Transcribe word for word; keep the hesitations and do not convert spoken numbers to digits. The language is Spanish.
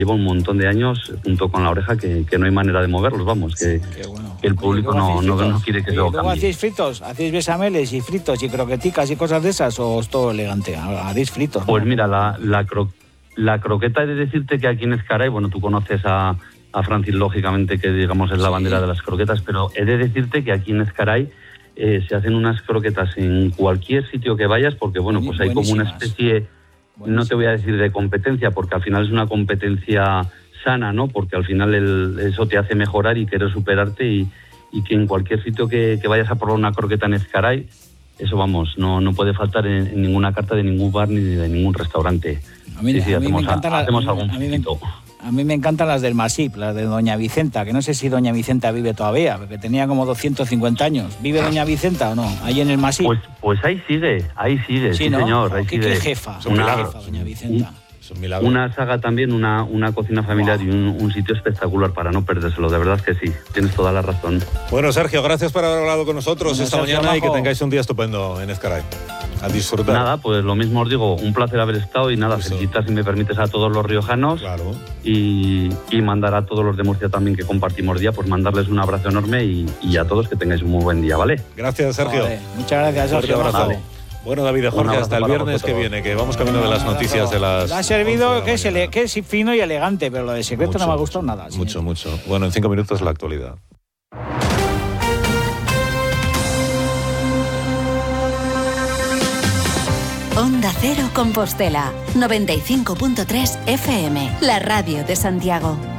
lleva un montón de años junto con la oreja que, que no hay manera de moverlos, vamos, que, Qué bueno. que el público no, no, no quiere que Oye, lo ¿luego cambie. hacéis fritos? ¿Hacéis besameles y fritos y croqueticas y cosas de esas o es todo elegante? ¿Hacéis fritos? Pues ¿no? mira, la, la, cro, la croqueta, he de decirte que aquí en Ezcaray, bueno, tú conoces a, a Francis, lógicamente, que digamos es la Sí. bandera de las croquetas, pero he de decirte que aquí en Ezcaray eh, se hacen unas croquetas en cualquier sitio que vayas, porque bueno, pues hay como una especie, no te voy a decir de competencia, porque al final es una competencia sana, ¿no? Porque al final el, eso te hace mejorar y querer superarte y, y que en cualquier sitio que, que vayas a probar una croqueta en Ezcaray, eso vamos, no, no puede faltar en, en ninguna carta de ningún bar ni de ningún restaurante. A mí, sí, sí, a mí hacemos, me encantan, a, hacemos la, algún a, mí me, poquito. a mí me encantan las del Masip, las de Doña Vicenta, que no sé si Doña Vicenta vive todavía, porque tenía como doscientos cincuenta años. ¿Vive Doña Vicenta o no? Ahí en el Masip. Pues, pues ahí sigue, ahí sigue, sí, sí ¿no? señor. Ahí ¿Qué, sigue. qué jefa? Es una, jefa, Doña Vicenta. Un, una saga también, una, una cocina familiar wow. y un, un sitio espectacular para no perdérselo, de verdad que sí, tienes toda la razón. Bueno, Sergio, gracias por haber hablado con nosotros bueno, esta Sergio, mañana bajo. Y que tengáis un día estupendo en Ezcaray. A disfrutar. Nada, pues lo mismo os digo, un placer haber estado y nada, Eso. felicitar si me permites a todos los riojanos claro. y, y mandar a todos los de Murcia también que compartimos día, pues mandarles un abrazo enorme y, y a todos que tengáis un muy buen día, ¿vale? Gracias, Sergio. Vale. Muchas gracias, Sergio. Un abrazo. Vale. Bueno, David, Jorge, hasta el viernes vosotros. que viene, que vamos camino de las noticias de las... Le ha servido que es, ele- que es fino y elegante, pero lo de secreto mucho, no me ha gustado nada. Mucho, sí. mucho. Bueno, en cinco minutos la actualidad. Onda Cero Compostela, noventa y cinco punto tres F M, la radio de Santiago.